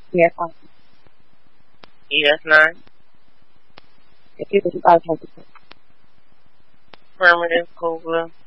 Yes, awesome. Yes, 9. If you could, I was Affirmative, Cobra.